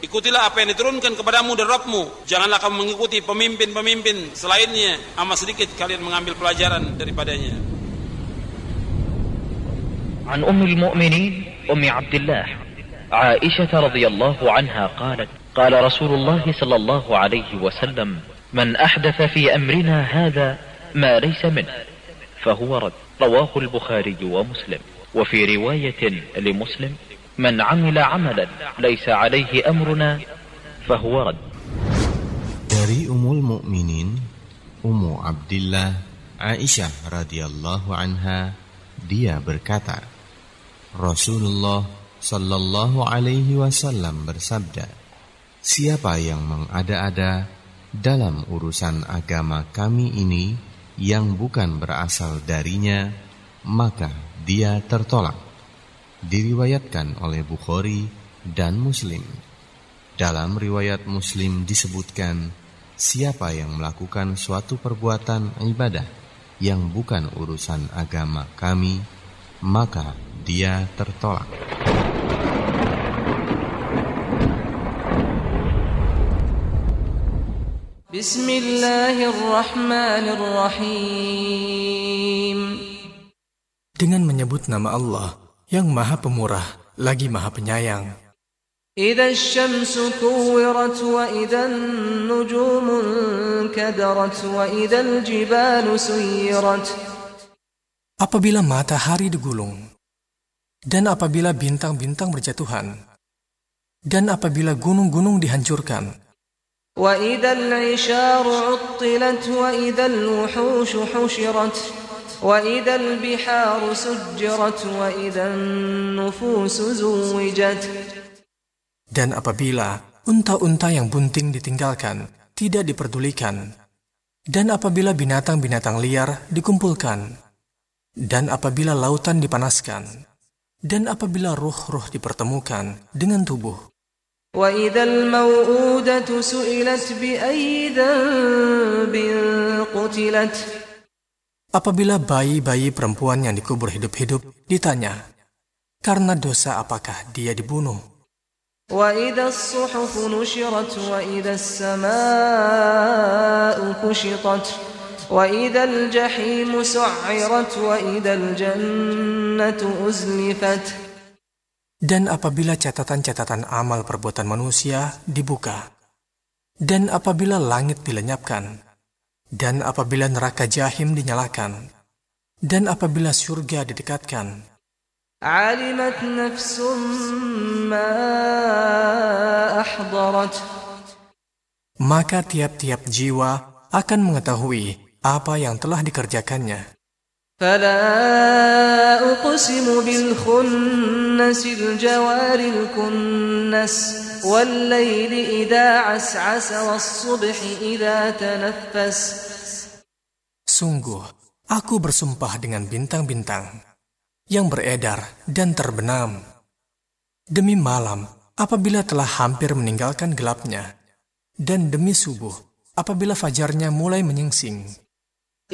Ikutilah apa yang diturunkan kepadamu dari Rabbmu. Janganlah kamu mengikuti pemimpin-pemimpin selainnya. Amat sedikit kalian mengambil pelajaran daripadanya. An Ummul Mu'minin Ummi Abdullah Aisyah radhiyallahu anha qalat qala Rasulullah sallallahu alaihi wasallam man ahdatha fi amrina hadha ma laysa min fahuwa rad. Rawahu al-Bukhari wa Muslim. Wa fi riwayatin li Muslim man amila amalan laisa alaihi amruna fahuwa rad. Dari Ummul Mukminin Ummu Abdillah Aisyah radhiyallahu anha, dia berkata, Rasulullah sallallahu alaihi wasallam bersabda, siapa yang mengada-ada dalam urusan agama kami ini yang bukan berasal darinya, maka dia tertolak. Diriwayatkan oleh Bukhari dan Muslim. Dalam riwayat Muslim disebutkan, siapa yang melakukan suatu perbuatan ibadah yang bukan urusan agama kami, maka dia tertolak. Bismillahirrahmanirrahim. Dengan menyebut nama Allah yang Maha Pemurah lagi Maha Penyayang. Idza asy-syamsu kuwirat wa idzan nujumu kadarat wa idzal jibalu suyirat. Apabila matahari digulung, dan apabila bintang-bintang berjatuhan, dan apabila gunung-gunung dihancurkan, wa idzal 'isharu 'uttilat wa idzal wuhushu hushirat wa idzal biharu sujjirat wa idzan nufusu zuwijat. Dan apabila unta-unta yang bunting ditinggalkan, tidak diperdulikan, dan apabila binatang-binatang liar dikumpulkan, dan apabila lautan dipanaskan, dan apabila ruh-ruh dipertemukan dengan tubuh, wa idzal mau'udatu su'ilat bi ayyi dhanbin qutilat. Apabila bayi-bayi perempuan yang dikubur hidup-hidup ditanya, karena dosa apakah dia dibunuh? Wa idzas suhufu nushirat wa idzas samaa'u kushitat wa idzal jahimu su'irat wa idzal jannatu uzlifat. Dan apabila catatan-catatan amal perbuatan manusia dibuka, dan apabila langit dilenyapkan, dan apabila neraka jahim dinyalakan, dan apabila surga didekatkan, alimat nafsum ma ahdarat. Maka tiap-tiap jiwa akan mengetahui apa yang telah dikerjakannya. Fala uqsimu bil khunnasil jawaril kunnas wal layli idza as'asa was subhi idza tanaffas. Sungguh, aku bersumpah dengan bintang-bintang yang beredar dan terbenam, demi malam apabila telah hampir meninggalkan gelapnya, dan demi subuh apabila fajarnya mulai menyingsing.